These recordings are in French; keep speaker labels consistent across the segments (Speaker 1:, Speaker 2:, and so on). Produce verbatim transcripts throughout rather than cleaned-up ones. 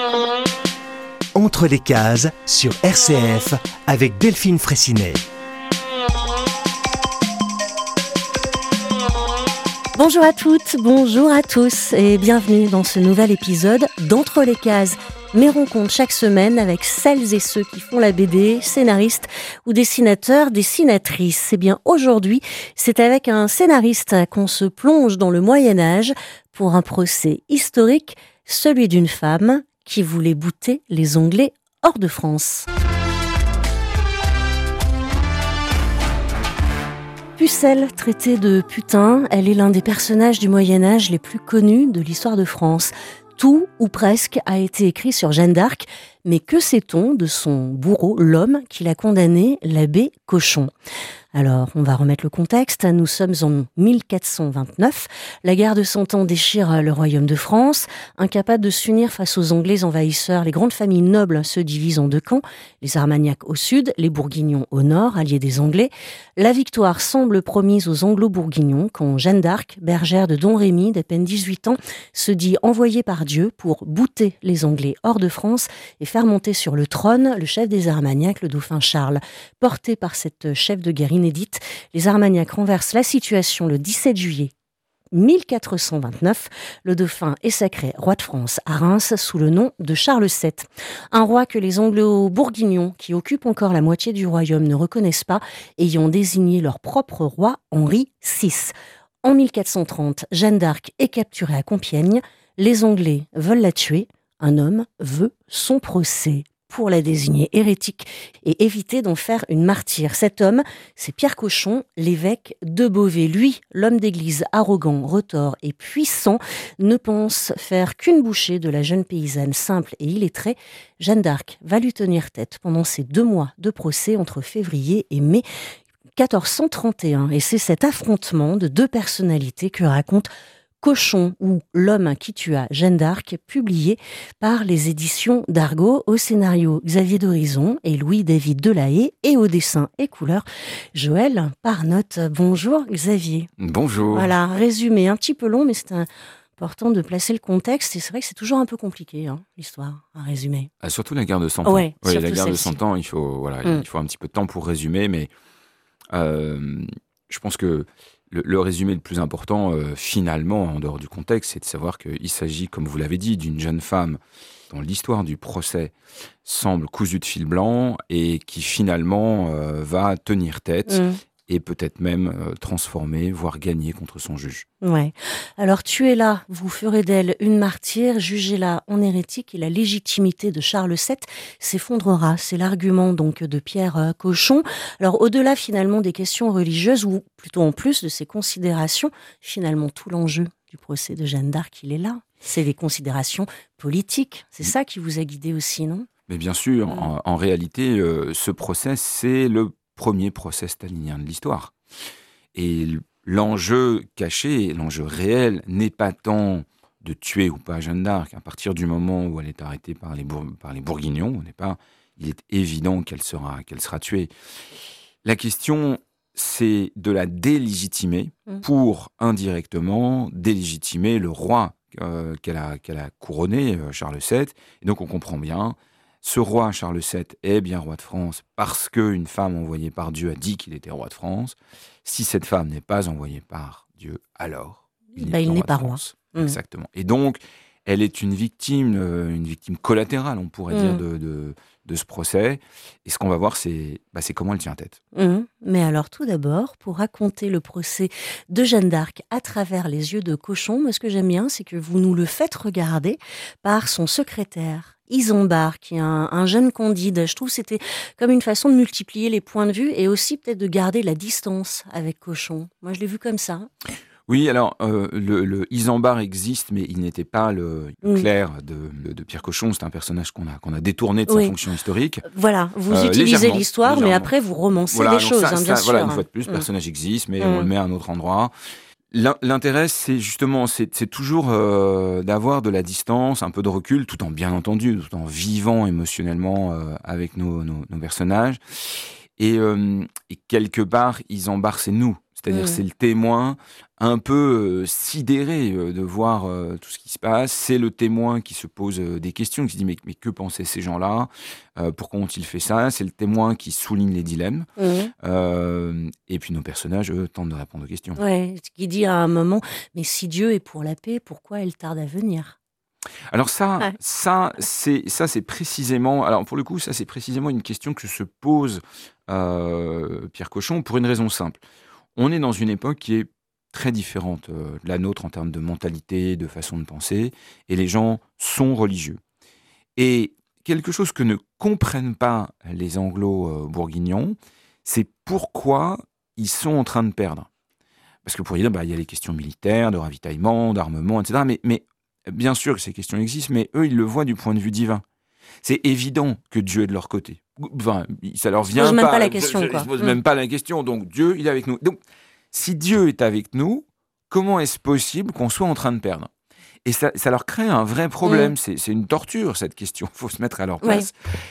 Speaker 1: Entre les cases sur R C F avec Delphine Fraissinet.
Speaker 2: Bonjour à toutes, bonjour à tous et bienvenue dans ce nouvel épisode d'Entre les cases. Mes rencontres chaque semaine avec celles et ceux qui font la B D, scénaristes ou dessinateurs, dessinatrices. Et bien aujourd'hui, c'est avec un scénariste qu'on se plonge dans le Moyen-Âge pour un procès historique, celui d'une femme qui voulait bouter les Anglais hors de France. Pucelle, traitée de putain, elle est l'un des personnages du Moyen-Âge les plus connus de l'histoire de France. Tout, ou presque, a été écrit sur Jeanne d'Arc, mais que sait-on de son bourreau, l'homme qui l'a condamné, l'abbé Cochon ? Alors, on va remettre le contexte. Nous sommes en mille quatre cent vingt-neuf. La guerre de Cent Ans déchire le royaume de France. Incapables de s'unir face aux Anglais envahisseurs, les grandes familles nobles se divisent en deux camps. Les Armagnacs au sud, les Bourguignons au nord, alliés des Anglais. La victoire semble promise aux Anglo-Bourguignons quand Jeanne d'Arc, bergère de Don Rémy, d'à peine dix-huit ans, se dit envoyée par Dieu pour bouter les Anglais hors de France et faire monter sur le trône le chef des Armagnacs, le dauphin Charles. Porté par cette chef de guerre inédite, les Armagnacs renversent la situation le dix-sept juillet mille quatre cent vingt-neuf. Le dauphin est sacré roi de France à Reims sous le nom de Charles sept. Un roi que les Anglo-Bourguignons, qui occupent encore la moitié du royaume, ne reconnaissent pas, ayant désigné leur propre roi Henri six. En mille quatre cent trente, Jeanne d'Arc est capturée à Compiègne. Les Anglais veulent la tuer. Un homme veut son procès pour la désigner hérétique et éviter d'en faire une martyre. Cet homme, c'est Pierre Cochon, l'évêque de Beauvais. Lui, l'homme d'église arrogant, retors et puissant, ne pense faire qu'une bouchée de la jeune paysanne simple et illettrée. Jeanne d'Arc va lui tenir tête pendant ces deux mois de procès entre février et mai quatorze cent trente et un. Et c'est cet affrontement de deux personnalités que raconte Cochon ou L'homme qui tua Jeanne d'Arc, publié par les éditions d'Argo, au scénario Xavier Dorison et Louis-David Delahaye, et au dessin et couleurs Joël Parnotte. Bonjour Xavier.
Speaker 3: Bonjour.
Speaker 2: Voilà, résumé un petit peu long, mais c'est important de placer le contexte, et c'est vrai que c'est toujours un peu compliqué, hein, l'histoire, à résumer.
Speaker 3: Ah, surtout la guerre de Cent Ans.
Speaker 2: Ouais,
Speaker 3: oui, la guerre
Speaker 2: celle-ci.
Speaker 3: de Cent Ans, il faut, voilà,
Speaker 2: Mm.
Speaker 3: il faut un petit peu de temps pour résumer, mais euh, je pense que Le, le résumé le plus important, euh, finalement, en dehors du contexte, c'est de savoir qu'il s'agit, comme vous l'avez dit, d'une jeune femme dont l'histoire du procès semble cousue de fil blanc et qui finalement euh, va tenir tête
Speaker 2: Mm.
Speaker 3: et peut-être même euh, transformer, voire gagner contre son juge.
Speaker 2: Ouais. Alors, tuez-la, vous ferez d'elle une martyre, jugez-la en hérétique, et la légitimité de Charles sept s'effondrera. C'est l'argument donc de Pierre euh, Cochon. Alors, au-delà finalement des questions religieuses, ou plutôt en plus de ces considérations, finalement tout l'enjeu du procès de Jeanne d'Arc, il est là. C'est les considérations politiques. C'est ça qui vous a guidé aussi, non ?
Speaker 3: Mais bien sûr,
Speaker 2: Mm.
Speaker 3: en, en réalité, euh, ce procès, c'est le premier procès stalinien de l'histoire. Et l'enjeu caché, l'enjeu réel, n'est pas tant de tuer ou pas Jeanne d'Arc. À partir du moment où elle est arrêtée par les, Bour- par les Bourguignons, on n'est pas, il est évident qu'elle sera, qu'elle sera tuée. La question, c'est de la délégitimer
Speaker 2: Mm.
Speaker 3: pour indirectement délégitimer le roi euh, qu'elle a, qu'elle a couronné, euh, Charles sept. Et donc on comprend bien, ce roi Charles sept est bien roi de France parce qu'une femme envoyée par Dieu a dit qu'il était roi de France. Si cette femme n'est pas envoyée par Dieu, alors il
Speaker 2: Bah,
Speaker 3: n'est
Speaker 2: il
Speaker 3: pas
Speaker 2: n'est
Speaker 3: roi
Speaker 2: pas
Speaker 3: de
Speaker 2: roi.
Speaker 3: France.
Speaker 2: Mm.
Speaker 3: Exactement. Et donc, elle est une victime, euh, une victime collatérale, on pourrait
Speaker 2: Mm.
Speaker 3: dire, de, de, de ce procès. Et ce qu'on va voir, c'est, bah, c'est comment elle tient tête.
Speaker 2: Mmh. Mais alors tout d'abord, pour raconter le procès de Jeanne d'Arc à travers les yeux de Cochon, moi ce que j'aime bien, c'est que vous nous le faites regarder par son secrétaire, Isambard, qui est un, un jeune candide. Je trouve que c'était comme une façon de multiplier les points de vue et aussi peut-être de garder la distance avec Cochon. Moi je l'ai vu comme ça.
Speaker 3: Oui, alors, euh, le, le Isambard existe, mais il n'était pas le
Speaker 2: Mm.
Speaker 3: clerc de, de Pierre Cochon. C'est un personnage qu'on a, qu'on a détourné de
Speaker 2: Oui.
Speaker 3: sa fonction historique.
Speaker 2: Voilà, vous
Speaker 3: Euh,
Speaker 2: utilisez
Speaker 3: légèrement,
Speaker 2: l'histoire, mais
Speaker 3: légèrement.
Speaker 2: après vous romancez
Speaker 3: Voilà,
Speaker 2: des
Speaker 3: donc
Speaker 2: choses,
Speaker 3: ça-
Speaker 2: hein, bien
Speaker 3: ça-
Speaker 2: sûr.
Speaker 3: Voilà, une fois de plus, le
Speaker 2: Mm.
Speaker 3: personnage existe, mais
Speaker 2: Mm.
Speaker 3: on le met à un autre endroit. L'in- L'intérêt, c'est justement, c'est c'est toujours euh, d'avoir de la distance, un peu de recul, tout en bien entendu, tout en vivant émotionnellement euh, avec nos, nos, nos personnages. Et, euh, et quelque part, Isambard, c'est nous. C'est-à-dire
Speaker 2: Mmh.
Speaker 3: c'est le témoin un peu euh, sidéré euh, de voir euh, tout ce qui se passe. C'est le témoin qui se pose euh, des questions, qui se dit mais, mais que pensaient ces gens-là? Euh, Pourquoi ont-ils fait ça? C'est le témoin qui souligne les dilemmes.
Speaker 2: Mmh.
Speaker 3: Euh, et puis nos personnages, eux, tentent de répondre aux questions.
Speaker 2: Ouais, qui dit à un moment, mais si Dieu est pour la paix, pourquoi elle tarde à venir?
Speaker 3: Alors ça,
Speaker 2: Ouais.
Speaker 3: ça c'est ça c'est précisément. Alors pour le coup, ça c'est précisément une question que se pose euh, Pierre Cochon pour une raison simple. On est dans une époque qui est très différente euh, de la nôtre en termes de mentalité, de façon de penser, et les gens sont religieux. Et quelque chose que ne comprennent pas les anglo-bourguignons, c'est pourquoi ils sont en train de perdre. Parce que pour dire, bah, il y a les questions militaires, de ravitaillement, d'armement, et cetera. Mais, mais bien sûr que ces questions existent, mais eux, ils le voient du point de vue divin. C'est évident que Dieu est de leur côté. Enfin, ça leur
Speaker 2: Ils se
Speaker 3: vient
Speaker 2: posent même
Speaker 3: pas.
Speaker 2: pas la question,
Speaker 3: Ils
Speaker 2: quoi.
Speaker 3: se posent
Speaker 2: Mm.
Speaker 3: même pas la question. Donc Dieu, il est avec nous. Donc, si Dieu est avec nous, comment est-ce possible qu'on soit en train de perdre? Et ça, ça leur crée un vrai problème.
Speaker 2: Mm.
Speaker 3: C'est, c'est une torture, cette question. Il faut se mettre à leur
Speaker 2: Ouais.
Speaker 3: place.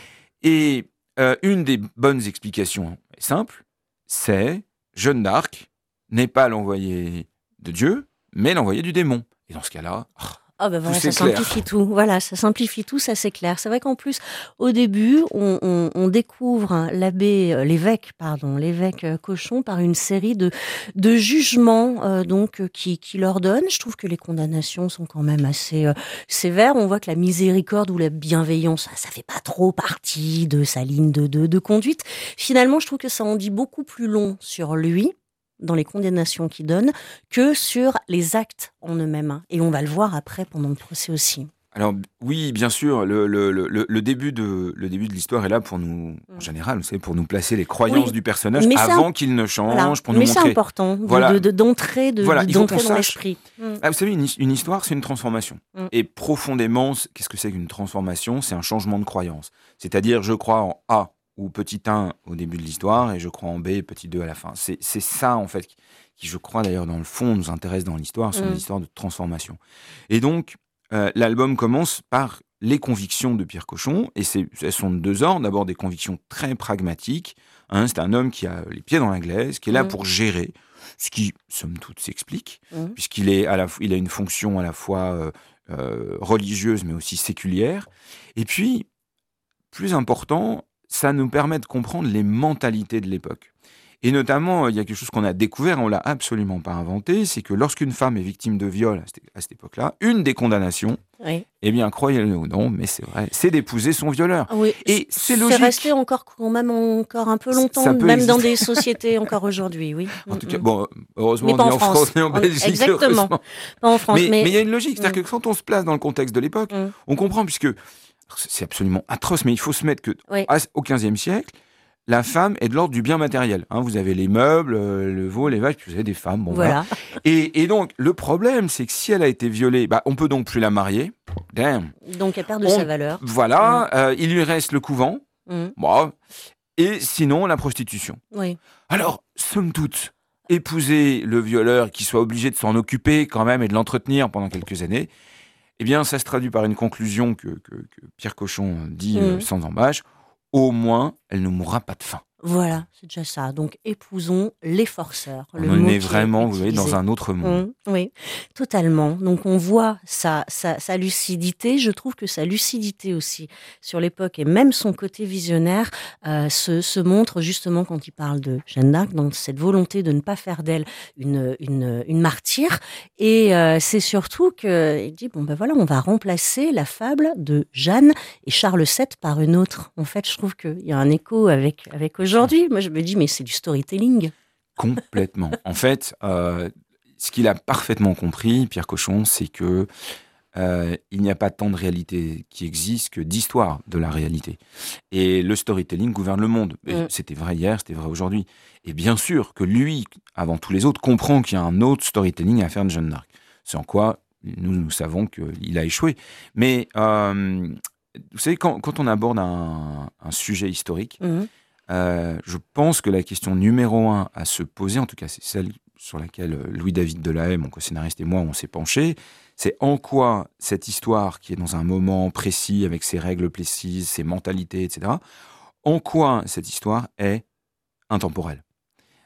Speaker 3: Et euh, une des bonnes explications simple, c'est Jeanne d'Arc n'est pas l'envoyé de Dieu, mais l'envoyé du démon. Et dans ce cas-là, oh,
Speaker 2: Ah ben voilà,
Speaker 3: tout
Speaker 2: ça
Speaker 3: s'éclaire.
Speaker 2: simplifie tout. Voilà, ça simplifie tout, ça c'est clair. C'est vrai qu'en plus, au début, on, on, on découvre l'abbé, euh, l'évêque, pardon, l'évêque euh, Cochon par une série de, de jugements euh, donc euh, qui, qui leur donne. Je trouve que les condamnations sont quand même assez euh, sévères. On voit que la miséricorde ou la bienveillance, ça, ça fait pas trop partie de sa ligne de, de, de conduite. Finalement, je trouve que ça en dit beaucoup plus long sur lui, dans les condamnations qu'il donne, que sur les actes en eux-mêmes. Et on va le voir après pendant le procès aussi.
Speaker 3: Alors oui, bien sûr, le, le, le, le début de le début de l'histoire est là pour nous, en
Speaker 2: Mm.
Speaker 3: général, vous savez, pour nous placer les croyances
Speaker 2: Oui,
Speaker 3: du personnage
Speaker 2: mais c'est
Speaker 3: avant
Speaker 2: un-
Speaker 3: qu'il ne change,
Speaker 2: Voilà.
Speaker 3: pour nous
Speaker 2: Mais c'est
Speaker 3: montrer.
Speaker 2: important de,
Speaker 3: Voilà.
Speaker 2: de- de- d'entrer, de,
Speaker 3: Voilà,
Speaker 2: de-
Speaker 3: il faut
Speaker 2: d'entrer
Speaker 3: qu'on
Speaker 2: dans
Speaker 3: sache.
Speaker 2: l'esprit. Mm.
Speaker 3: Ah, vous savez, une, his- une histoire, c'est une transformation.
Speaker 2: Mm.
Speaker 3: Et profondément, c'est- qu'est-ce que c'est qu'une transformation? C'est un changement de croyance. C'est-à-dire, je crois en A ou petit un au début de l'histoire et je crois en B, petit deux à la fin. C'est, c'est ça, en fait, qui, qui, je crois, d'ailleurs, dans le fond, nous intéresse dans l'histoire, sont
Speaker 2: Mm.
Speaker 3: des histoires de transformation. Et donc, euh, l'album commence par les convictions de Pierre Cochon, et c'est, elles sont de deux ordres. D'abord, des convictions très pragmatiques. Hein, c'est un homme qui a les pieds dans la glaise, qui est là
Speaker 2: Mm.
Speaker 3: pour gérer, ce qui, somme toute, s'explique,
Speaker 2: Mm.
Speaker 3: puisqu'il est à la, il a une fonction à la fois euh, euh, religieuse, mais aussi séculière. Et puis, plus important, ça nous permet de comprendre les mentalités de l'époque. Et notamment, il y a quelque chose qu'on a découvert, on l'a absolument pas inventé, c'est que lorsqu'une femme est victime de viol à cette, à cette époque-là, une des condamnations,
Speaker 2: Oui.
Speaker 3: eh bien, croyez-le ou non, mais c'est vrai, c'est d'épouser son violeur.
Speaker 2: Ah oui,
Speaker 3: Et
Speaker 2: c'est
Speaker 3: c'est logique.
Speaker 2: resté encore quand même encore un peu
Speaker 3: Ça-
Speaker 2: longtemps,
Speaker 3: ça peut
Speaker 2: même dans
Speaker 3: exister.
Speaker 2: des sociétés encore aujourd'hui, oui.
Speaker 3: En tout
Speaker 2: Mm,
Speaker 3: cas,
Speaker 2: mm.
Speaker 3: bon, heureusement,
Speaker 2: Mais
Speaker 3: on
Speaker 2: pas
Speaker 3: est
Speaker 2: en
Speaker 3: en
Speaker 2: France.
Speaker 3: France et en
Speaker 2: On-
Speaker 3: Belgique,
Speaker 2: exactement.
Speaker 3: heureusement.
Speaker 2: Pas en France,
Speaker 3: Mais
Speaker 2: mais,
Speaker 3: mais il y a une logique, c'est-à-dire
Speaker 2: Mm.
Speaker 3: que quand on se place dans le contexte de l'époque,
Speaker 2: Mm.
Speaker 3: on comprend, puisque c'est absolument atroce, mais il faut se mettre que
Speaker 2: Oui.
Speaker 3: à- au quinzième siècle, la femme est de l'ordre du bien matériel. Hein, vous avez les meubles, euh, le veau, les vaches, puis vous avez des femmes. Bon, voilà.
Speaker 2: Voilà.
Speaker 3: Et, et donc, le problème, c'est que si elle a été violée, bah, on peut donc plus la marier. Damn.
Speaker 2: Donc elle perd de
Speaker 3: On-
Speaker 2: sa valeur.
Speaker 3: Voilà, euh, il lui reste le couvent.
Speaker 2: Mm.
Speaker 3: Bon, et sinon, la prostitution.
Speaker 2: Oui.
Speaker 3: Alors, somme toute, épouser le violeur qui soit obligé de s'en occuper quand même et de l'entretenir pendant quelques années, eh bien, ça se traduit par une conclusion que, que- que Pierre Cochon dit euh,
Speaker 2: Mm.
Speaker 3: sans embâche. Au moins, elle ne mourra pas de faim.
Speaker 2: Voilà, c'est déjà ça. Donc épousons les forceurs.
Speaker 3: On
Speaker 2: le
Speaker 3: en
Speaker 2: mot
Speaker 3: est
Speaker 2: qui
Speaker 3: vraiment, vous voyez,
Speaker 2: utilisé.
Speaker 3: dans un autre monde.
Speaker 2: Mmh, oui, totalement. Donc on voit sa, sa, sa lucidité. Je trouve que sa lucidité aussi sur l'époque et même son côté visionnaire euh, se, se montre justement quand il parle de Jeanne d'Arc, dans cette volonté de ne pas faire d'elle une, une, une martyre. Et euh, c'est surtout qu'il dit, bon ben voilà, on va remplacer la fable de Jeanne et Charles sept par une autre. En fait, je trouve qu'il y a un écho avec, avec aujourd'hui. Moi, je me dis, mais c'est du storytelling.
Speaker 3: Complètement. En fait, euh, ce qu'il a parfaitement compris, Pierre Cochon, c'est que euh, il n'y a pas tant de réalité qui existe que d'histoire de la réalité. Et le storytelling gouverne le monde. Et
Speaker 2: Mm.
Speaker 3: c'était vrai hier, c'était vrai aujourd'hui. Et bien sûr que lui, avant tous les autres, comprend qu'il y a un autre storytelling à faire de Jeanne d'Arc. C'est en quoi nous, nous savons qu'il a échoué. Mais euh, vous savez, quand, quand on aborde un, un sujet historique,
Speaker 2: Mhm.
Speaker 3: Euh, je pense que la question numéro un à se poser, en tout cas c'est celle sur laquelle Louis-David Delahaye, mon co-scénariste et moi, on s'est penché, c'est en quoi cette histoire qui est dans un moment précis, avec ses règles précises, ses mentalités, et cetera, en quoi cette histoire est intemporelle.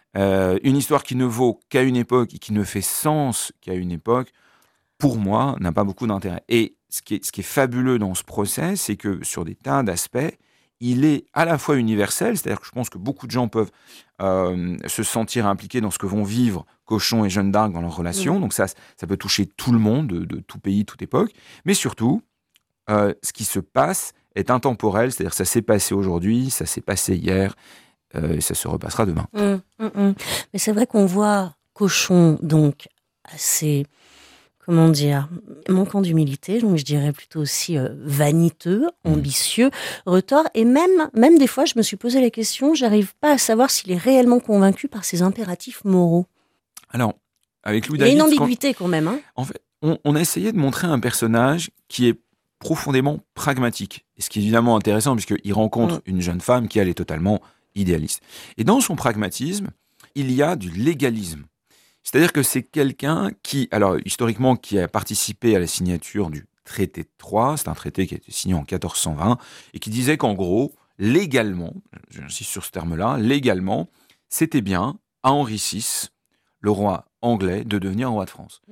Speaker 3: Euh, une histoire qui ne vaut qu'à une époque et qui ne fait sens qu'à une époque, pour moi, n'a pas beaucoup d'intérêt. Et ce qui est, ce qui est fabuleux dans ce procès, c'est que sur des tas d'aspects, il est à la fois universel, c'est-à-dire que je pense que beaucoup de gens peuvent euh, se sentir impliqués dans ce que vont vivre Cochon et Jeanne d'Arc dans leur relation. Mmh. Donc ça, ça peut toucher tout le monde, de, de tout pays, toute époque. Mais surtout, euh, ce qui se passe est intemporel, c'est-à-dire que ça s'est passé aujourd'hui, ça s'est passé hier, euh, et ça se repassera demain.
Speaker 2: Mmh, mmh, mmh. Mais c'est vrai qu'on voit Cochon, donc, assez... comment dire, manquant d'humilité, donc je dirais plutôt aussi euh, vaniteux, ambitieux, retors, et même, même des fois, je me suis posé la question, j'arrive pas à savoir s'il est réellement convaincu par ses impératifs moraux.
Speaker 3: Alors, avec Louis
Speaker 2: Il y a
Speaker 3: David...
Speaker 2: une ambiguïté quand, quand même. Hein.
Speaker 3: En fait, on, on a essayé de montrer un personnage qui est profondément pragmatique, et ce qui est évidemment intéressant, puisqu'il rencontre mmh. une jeune femme qui, elle, est totalement idéaliste. Et dans son pragmatisme, il y a du légalisme. C'est-à-dire que c'est quelqu'un qui, alors historiquement, qui a participé à la signature du traité de Troyes, c'est un traité qui a été signé en quatorze cent vingt, et qui disait qu'en gros, légalement, j'insiste sur ce terme-là, légalement, c'était bien à Henri six, le roi anglais, de devenir roi de France.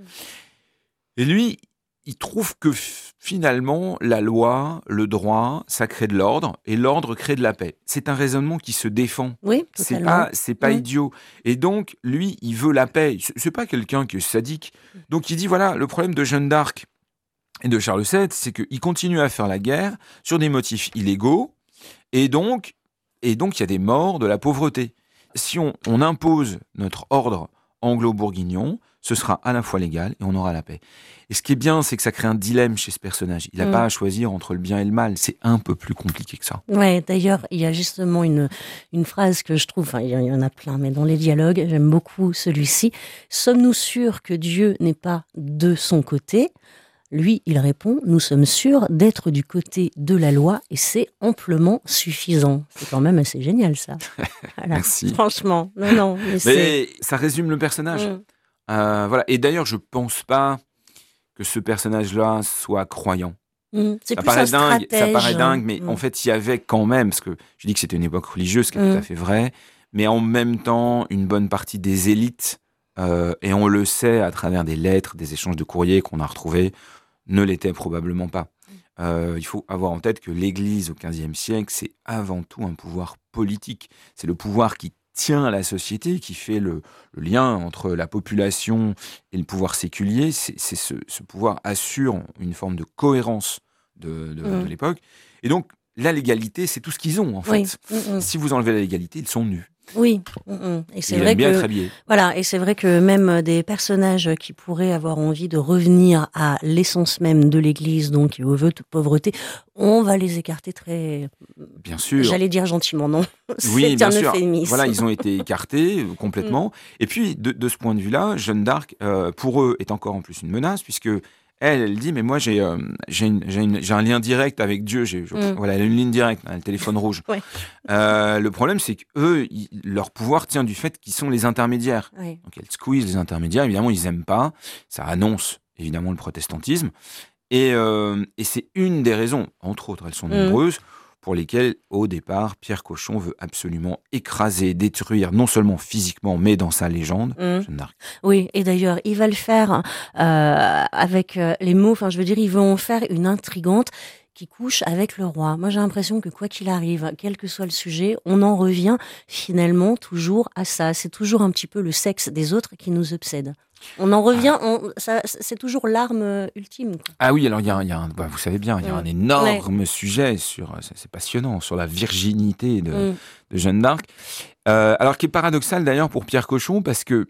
Speaker 3: Et lui, il trouve que finalement, la loi, le droit, ça crée de l'ordre, et l'ordre crée de la paix. C'est un raisonnement qui se défend.
Speaker 2: Oui,
Speaker 3: c'est pas, c'est pas oui. idiot. Et donc, lui, il veut la paix. C'est pas quelqu'un qui est sadique. Donc, il dit, voilà, le problème de Jeanne d'Arc et de Charles sept, c'est qu'il continue à faire la guerre sur des motifs illégaux, et donc, et donc, il y a des morts, de la pauvreté. Si on, on impose notre ordre anglo-bourguignon, ce sera à la fois légal et on aura la paix. Et ce qui est bien, c'est que ça crée un dilemme chez ce personnage. Il n'a mmh. pas à choisir entre le bien et le mal. C'est un peu plus compliqué que ça.
Speaker 2: Ouais, d'ailleurs, il y a justement une, une phrase que je trouve, enfin, il y en a plein, mais dans les dialogues, j'aime beaucoup celui-ci. « Sommes-nous sûrs que Dieu n'est pas de son côté ?» Lui, il répond « Nous sommes sûrs d'être du côté de la loi et c'est amplement suffisant. » C'est quand même assez génial, ça. Voilà.
Speaker 3: Merci.
Speaker 2: Franchement, non, non. Mais,
Speaker 3: mais
Speaker 2: c'est...
Speaker 3: ça résume le personnage.
Speaker 2: Mmh.
Speaker 3: Euh, voilà. Et d'ailleurs, je pense pas que ce personnage-là soit croyant.
Speaker 2: Mmh. C'est
Speaker 3: ça,
Speaker 2: plus
Speaker 3: paraît
Speaker 2: un
Speaker 3: dingue,
Speaker 2: stratège.
Speaker 3: ça paraît dingue, mais
Speaker 2: mmh.
Speaker 3: en fait, il y avait quand même, parce que je dis que c'était une époque religieuse, ce qui est
Speaker 2: mmh.
Speaker 3: tout à fait vrai, mais en même temps, une bonne partie des élites, euh, et on le sait à travers des lettres, des échanges de courriers qu'on a retrouvés, ne l'étaient probablement pas. Euh, il faut avoir en tête que l'Église au quinzième siècle, c'est avant tout un pouvoir politique. C'est le pouvoir qui tient la société, qui fait le, le lien entre la population et le pouvoir séculier. C'est, c'est ce, ce pouvoir assure une forme de cohérence de, de, mmh. de l'époque. Et donc, la légalité, c'est tout ce qu'ils ont, en fait.
Speaker 2: Oui. Mmh.
Speaker 3: Si vous enlevez la légalité, ils sont nus.
Speaker 2: Oui, mmh. et c'est
Speaker 3: il
Speaker 2: vrai
Speaker 3: aime bien
Speaker 2: que
Speaker 3: être habillé.
Speaker 2: Voilà, et c'est vrai que même des personnages qui pourraient avoir envie de revenir à l'essence même de l'Église, donc au vœu de pauvreté, on va les écarter très.
Speaker 3: Bien sûr.
Speaker 2: J'allais dire gentiment, non.
Speaker 3: Oui,
Speaker 2: c'est
Speaker 3: bien
Speaker 2: un
Speaker 3: sûr.
Speaker 2: euphémisme.
Speaker 3: Voilà, ils ont été écartés euh, complètement. Et puis, de, de ce point de vue-là, Jeanne d'Arc, euh, pour eux, est encore en plus une menace, puisque Elle, elle dit, mais moi, j'ai, euh, j'ai, une, j'ai, une, j'ai un lien direct avec Dieu. J'ai, je, mm. Voilà, elle a une ligne directe, hein, le téléphone rouge. Ouais. Euh, le problème, c'est qu'eux, ils, leur pouvoir tient du fait qu'ils sont les intermédiaires. Ouais. Donc, elles squeezent les intermédiaires. Évidemment, ils n'aiment pas. Ça annonce, évidemment, le protestantisme. Et, euh, et c'est une des raisons, entre autres, elles sont nombreuses, mm. pour lesquelles, au départ, Pierre Cochon veut absolument écraser, détruire, non seulement physiquement, mais dans sa légende, mmh. Jeanne d'Arc.
Speaker 2: Oui, et d'ailleurs, il va le faire euh, avec euh, les mots, enfin, je veux dire, il veut en faire une intrigante qui couche avec le roi. Moi, j'ai l'impression que quoi qu'il arrive, quel que soit le sujet, on en revient finalement toujours à ça. C'est toujours un petit peu le sexe des autres qui nous obsède. On en revient, ah. on, ça, c'est toujours l'arme ultime. Quoi.
Speaker 3: Ah oui, alors il y a, y a un, bah, vous savez bien, il y a mmh. un énorme ouais. sujet sur, c'est, c'est passionnant, sur la virginité de, mmh. de Jeanne d'Arc. Euh, alors qui est paradoxal d'ailleurs pour Pierre Cochon, parce que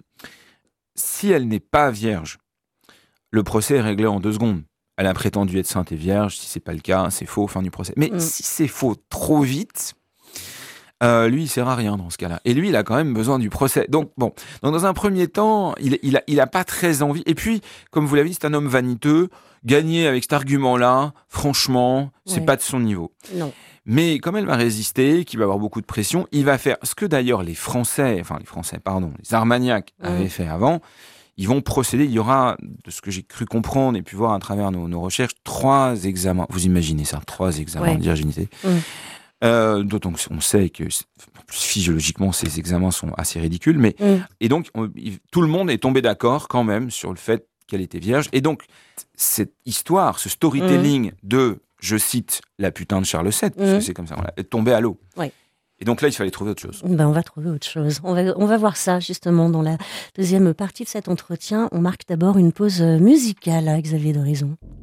Speaker 3: si elle n'est pas vierge, le procès est réglé en deux secondes. Elle a prétendu être sainte et vierge, si c'est pas le cas, c'est faux, fin du procès. Mais mmh. si c'est faux trop vite, Euh, lui, il sert à rien dans ce cas-là. Et lui, il a quand même besoin du procès. Donc, bon, donc, dans un premier temps, il, il, a, il a pas très envie. Et puis, comme vous l'avez dit, c'est un homme vaniteux. Gagner avec cet argument-là, franchement, c'est ouais. pas de son niveau.
Speaker 2: Non.
Speaker 3: Mais comme elle va résister, qu'il va avoir beaucoup de pression, il va faire ce que d'ailleurs les Français, enfin les Français, pardon, les Armagnacs mmh. avaient fait avant. Ils vont procéder, il y aura, de ce que j'ai cru comprendre et pu voir à travers nos, nos recherches, trois examens. Vous imaginez ça, trois examens ouais. de virginité. Mmh. Euh, d'autant qu'on sait que en plus, physiologiquement ces examens sont assez ridicules, mais
Speaker 2: Mm.
Speaker 3: et donc on, il, tout le monde est tombé d'accord quand même sur le fait qu'elle était vierge. Et donc cette histoire, ce storytelling
Speaker 2: Mm.
Speaker 3: de, je cite, la putain de Charles sept, parce
Speaker 2: Mm.
Speaker 3: que c'est comme ça, voilà, est tombé à l'eau.
Speaker 2: Ouais.
Speaker 3: Et donc là, il fallait trouver autre chose.
Speaker 2: Ben, on va trouver autre chose. On va, on va voir ça justement dans la deuxième partie de cet entretien. On marque d'abord une pause musicale à Xavier d'Horizon.